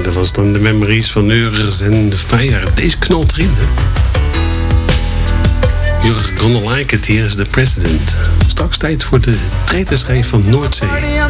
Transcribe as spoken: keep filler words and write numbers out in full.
En dat was dan de Memories van Eures en Fire. Deze knalt erin, hè? You're gonna like it, here is the president. Straks tijd voor de treiterschijf van Noordzee.